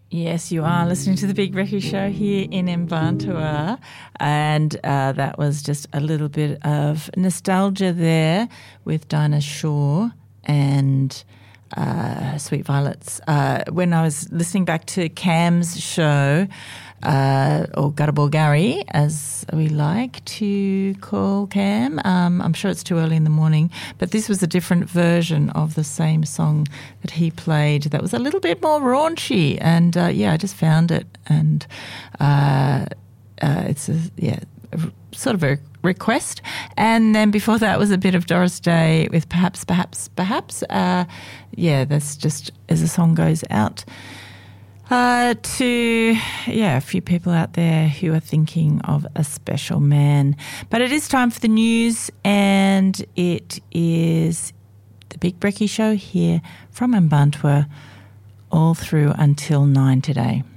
Yes, you are listening to The Big Recce Show here in Mbantua, and that was just a little bit of nostalgia there with Dinah Shore and Sweet Violets. When I was listening back to Cam's show, or Gutterball Gary, as we like to call Cam. I'm sure it's too early in the morning, but this was a different version of the same song that he played that was a little bit more raunchy. And, I just found it. And it's sort of a request. And then before that was a bit of Doris Day with Perhaps. That's just as the song goes out. To a few people out there who are thinking of a special man. But it is time for the news, and it is the Big Recce Show here from Mbantua all through until 9 today.